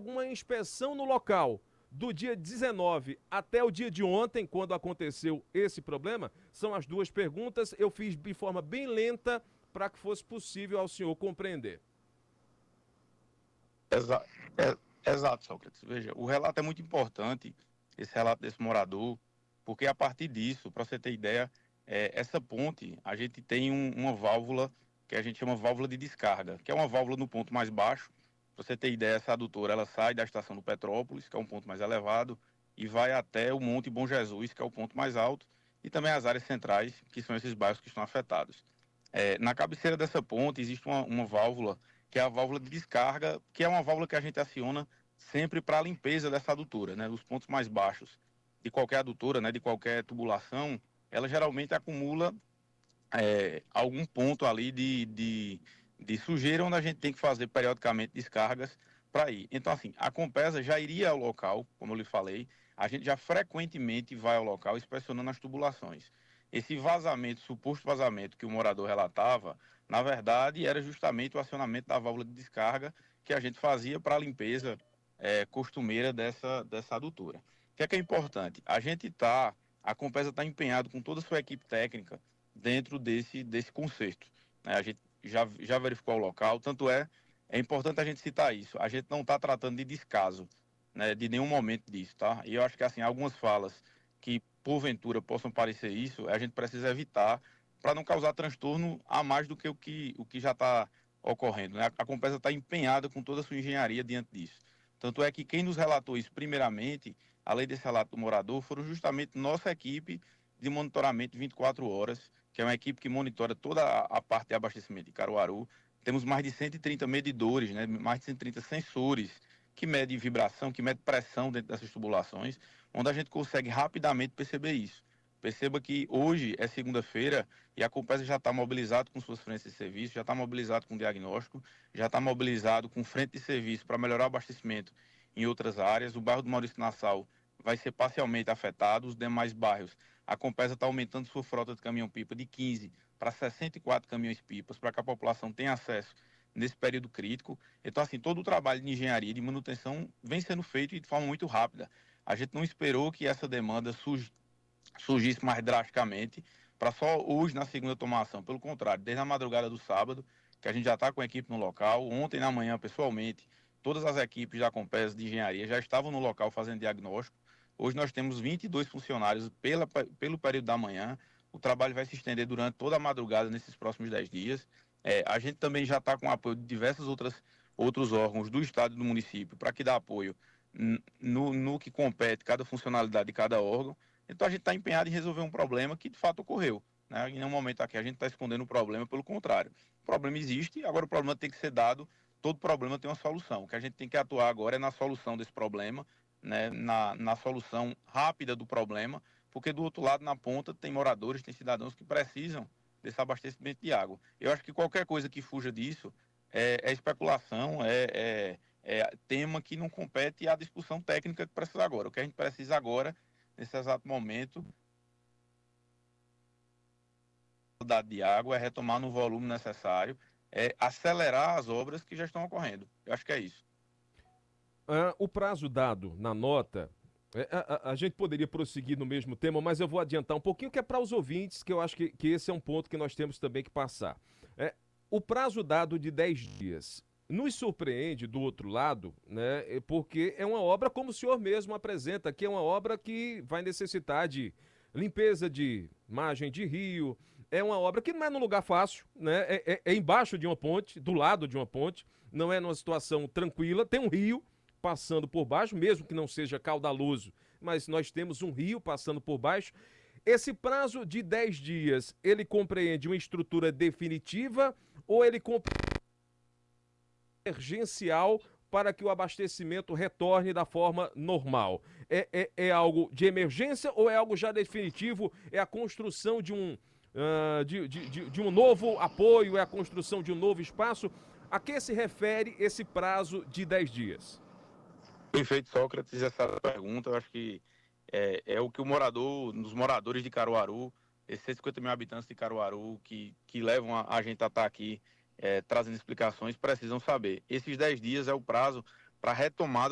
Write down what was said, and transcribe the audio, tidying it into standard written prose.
alguma inspeção no local do dia 19 até o dia de ontem, quando aconteceu esse problema? São as duas perguntas. Eu fiz de forma bem lenta para que fosse possível ao senhor compreender. Exa exato, Sócrates. Veja, o relato é muito importante, esse relato desse morador, porque a partir disso, para você ter ideia, essa ponte, a gente tem uma válvula que a gente chama válvula de descarga, que é uma válvula no ponto mais baixo. Para você ter ideia, essa adutora ela sai da estação do Petrópolis, que é um ponto mais elevado, e vai até o Monte Bom Jesus, que é o ponto mais alto, e também as áreas centrais, que são esses bairros que estão afetados. Na cabeceira dessa ponte existe uma válvula, que é a válvula de descarga, que é uma válvula que a gente aciona sempre para a limpeza dessa adutora, né? Os pontos mais baixos de qualquer adutora, né? De qualquer tubulação, ela geralmente acumula algum ponto ali de sujeira onde a gente tem que fazer periodicamente descargas para ir. Então, assim, a Compesa já iria ao local, como eu lhe falei, a gente já frequentemente vai ao local inspecionando as tubulações. Esse vazamento, suposto vazamento que o morador relatava, na verdade, era justamente o acionamento da válvula de descarga que a gente fazia para a limpeza costumeira dessa adutora. O que é importante? A Compesa está empenhado com toda a sua equipe técnica dentro desse conceito, né? A gente já verificou o local, tanto é importante a gente citar isso, a gente não está tratando de descaso, né, de nenhum momento disso, tá? E eu acho que, assim, algumas falas que, porventura, possam parecer isso, a gente precisa evitar para não causar transtorno a mais do que o que já está ocorrendo, né? A Compesa está empenhada com toda a sua engenharia diante disso. Tanto é que quem nos relatou isso primeiramente, além desse relato do morador, foram justamente nossa equipe de monitoramento 24 horas, que é uma equipe que monitora toda a parte de abastecimento de Caruaru. Temos mais de 130 medidores, né, mais de 130 sensores que medem vibração, que medem pressão dentro dessas tubulações, onde a gente consegue rapidamente perceber isso. Perceba que hoje é segunda-feira e a Compesa já está mobilizado com suas frentes de serviço, já está mobilizado com diagnóstico, já está mobilizado com frente de serviço para melhorar o abastecimento em outras áreas. O bairro do Maurício Nassau vai ser parcialmente afetado, os demais bairros a Compesa está aumentando sua frota de caminhão-pipa de 15 para 64 caminhões-pipas, para que a população tenha acesso nesse período crítico. Então, assim, todo o trabalho de engenharia e de manutenção vem sendo feito de forma muito rápida. A gente não esperou que essa demanda surgisse mais drasticamente para só hoje, na segunda, tomar ação. Pelo contrário, desde a madrugada do sábado, que a gente já está com a equipe no local, ontem na manhã, pessoalmente, todas as equipes da Compesa de engenharia já estavam no local fazendo diagnóstico. Hoje nós temos 22 funcionários pelo período da manhã. O trabalho vai se estender durante toda a madrugada nesses próximos 10 dias. A gente também já está com o apoio de diversos outros órgãos do Estado e do município para que dê apoio no que compete cada funcionalidade de cada órgão. Então a gente está empenhado em resolver um problema que de fato ocorreu, né? Em nenhum momento aqui a gente está escondendo o problema, pelo contrário. O problema existe, agora o problema tem que ser dado, todo problema tem uma solução. O que a gente tem que atuar agora é na solução desse problema, né? Na solução rápida do problema, porque do outro lado, na ponta, tem moradores, tem cidadãos que precisam desse abastecimento de água. Eu acho que qualquer coisa que fuja disso é especulação, é tema que não compete à discussão técnica que precisa agora. O que a gente precisa agora nesse exato momento, a de água é retomar no volume necessário, é acelerar as obras que já estão ocorrendo. Eu acho que é isso. O prazo dado na nota, a gente poderia prosseguir no mesmo tema, mas eu vou adiantar um pouquinho, que é para os ouvintes, que eu acho que esse é um ponto que nós temos também que passar. O prazo dado de 10 dias nos surpreende do outro lado, né? Porque é uma obra, como o senhor mesmo apresenta, que é uma obra que vai necessitar de limpeza de margem de rio, é uma obra que não é num lugar fácil, né? É embaixo de uma ponte, do lado de uma ponte, não é numa situação tranquila, tem um rio passando por baixo, mesmo que não seja caudaloso, mas nós temos um rio passando por baixo. Esse prazo de 10 dias, ele compreende uma estrutura definitiva ou ele compreende emergencial para que o abastecimento retorne da forma normal? É algo de emergência ou é algo já definitivo? É a construção de de um novo apoio, é a construção de um novo espaço? A que se refere esse prazo de 10 dias? Perfeito, Sócrates, essa pergunta, eu acho que é o que os moradores de Caruaru, esses 150 mil habitantes de Caruaru, que levam a gente a estar aqui trazendo explicações, precisam saber. Esses 10 dias é o prazo para retomada